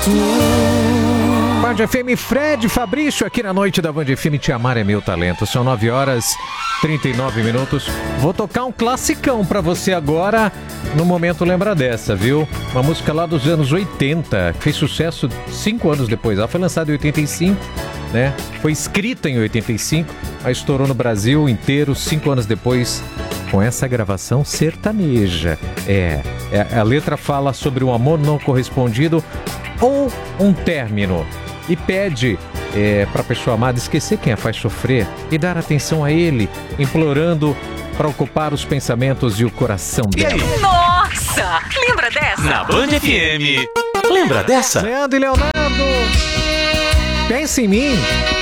Band FM, Fred Fabrício aqui na noite da Band FM. Te amar é meu talento. São 9h39. Vou tocar um classicão pra você agora. No momento lembra dessa, viu? Uma música lá dos anos 80, que fez sucesso 5 anos depois. Ela foi lançada em 85, né? Foi escrita em 85, mas estourou no Brasil inteiro 5 anos depois, com essa gravação sertaneja. A letra fala sobre um amor não correspondido ou um término, e pede para a pessoa amada esquecer quem a faz sofrer e dar atenção a ele, implorando para ocupar os pensamentos e o coração dela. Nossa! Lembra dessa? Na Band FM. Lembra dessa? Leandro e Leonardo, pensa em mim.